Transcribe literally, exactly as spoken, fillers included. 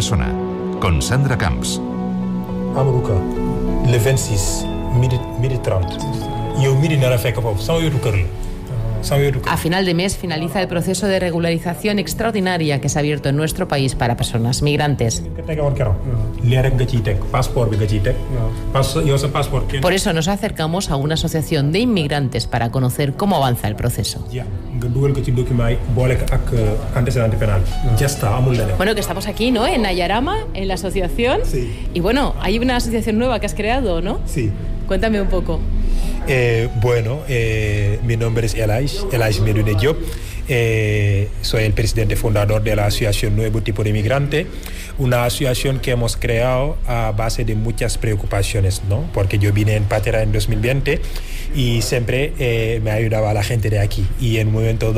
persona, con Sandra Camps. Amadou Ka, le vingt-six, midi, midi trente. Yow midi na la fekk foofu sama wetu kër la. A final de mes finaliza el proceso de regularización extraordinaria que se ha abierto en nuestro país para personas migrantes. Por eso nos acercamos a una asociación de inmigrantes para conocer cómo avanza el proceso. Bueno, que estamos aquí, ¿no? En Nayarama, en la asociación. Sí. Y bueno, hay una asociación nueva que has creado, ¿no? Sí. Cuéntame un poco. Eh, bueno, eh, mi nombre es Elaj, Elaj Medoune Diop. Eh, soy el presidente fundador de la Asociación Nuevo Tipo de Migrante, una asociación que hemos creado a base de muchas preocupaciones, ¿no? Porque yo vine en Patera en dos mil veinte y siempre eh, me ayudaba a la gente de aquí. Y en un momento